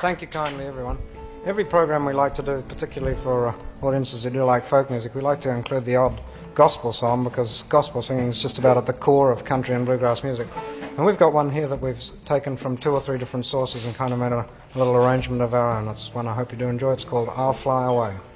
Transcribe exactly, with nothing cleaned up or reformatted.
Thank you kindly, everyone. Every program we like to do, particularly for uh, audiences who do like folk music, we like to include the odd gospel song, because gospel singing is just about at the core of country and bluegrass music. And we've got one here that we've taken from two or three different sources and kind of made a, a little arrangement of our own. That's one I hope you do enjoy. It's called I'll Fly Away.